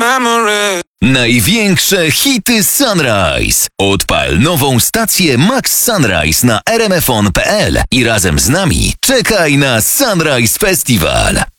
memory. Największe hity Sunrise. Odpal nową stację Max Sunrise na rmfon.pl i razem z nami czekaj na Sunrise Festival.